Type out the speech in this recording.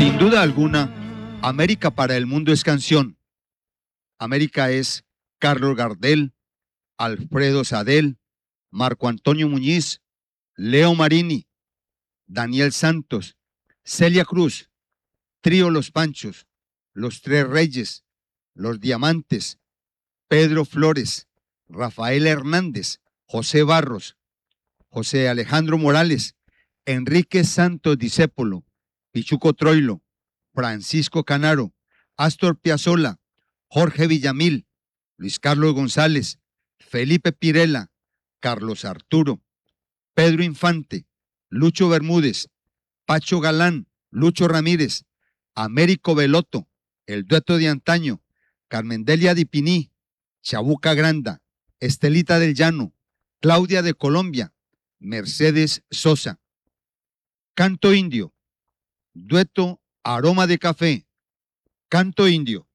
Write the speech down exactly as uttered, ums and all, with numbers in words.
Sin duda alguna, América para el mundo es canción. América es Carlos Gardel, Alfredo Sadel, Marco Antonio Muñiz, Leo Marini, Daniel Santos, Celia Cruz, Trío Los Panchos, Los Tres Reyes, Los Diamantes, Pedro Flores, Rafael Hernández, José Barros, José Alejandro Morales, Enrique Santos Discépolo, Pichuco Troilo, Francisco Canaro, Astor Piazzolla, Jorge Villamil, Luis Carlos González, Felipe Pirela, Carlos Arturo, Pedro Infante, Lucho Bermúdez, Pacho Galán, Lucho Ramírez, Américo Belotto, el dueto de antaño, Carmendelia Dipiní, Chabuca Granda, Estelita del Llano, Claudia de Colombia, Mercedes Sosa. Canto indio, dueto Aroma de Café, Canto indio.